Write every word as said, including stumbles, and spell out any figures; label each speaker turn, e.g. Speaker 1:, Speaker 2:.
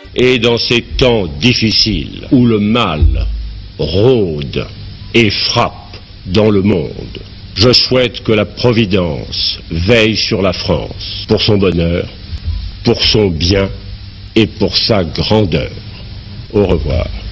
Speaker 1: Et dans ces temps difficiles où le mal rôde et frappe dans le monde, je souhaite que la Providence veille sur la France pour son bonheur, pour son bien et pour sa grandeur. Au revoir.